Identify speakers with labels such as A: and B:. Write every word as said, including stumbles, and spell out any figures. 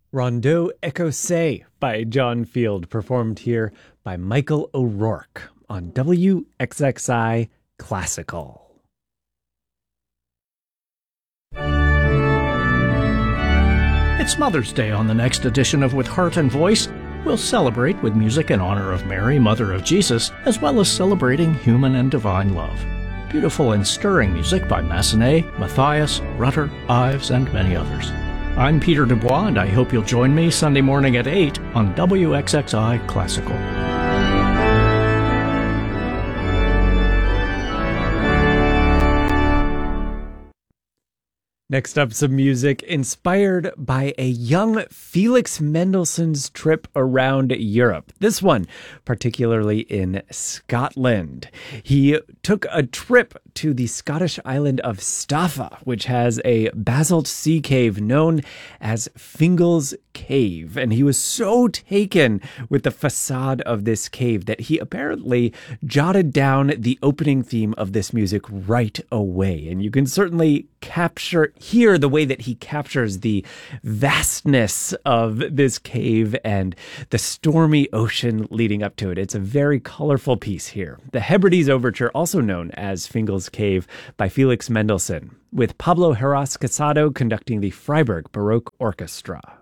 A: Rondeau Écossais by John Field, performed here by Michael O'Rourke on W X X I Classical.
B: It's Mother's Day on the next edition of With Heart and Voice. We'll celebrate with music in honor of Mary, Mother of Jesus, as well as celebrating human and divine love. Beautiful and stirring music by Massenet, Matthias, Rutter, Ives, and many others. I'm Peter Dubois, and I hope you'll join me Sunday morning at eight on W X X I Classical.
A: Next up, some music inspired by a young Felix Mendelssohn's trip around Europe. This one, particularly in Scotland. He took a trip to the Scottish island of Staffa, which has a basalt sea cave known as Fingal's Cave. And he was so taken with the facade of this cave that he apparently jotted down the opening theme of this music right away. And you can certainly capture hear the way that he captures the vastness of this cave and the stormy ocean leading up to it. It's a very colorful piece here. The Hebrides Overture, also known as Fingal's Cave by Felix Mendelssohn, with Pablo Heras Casado conducting the Freiburg Baroque Orchestra.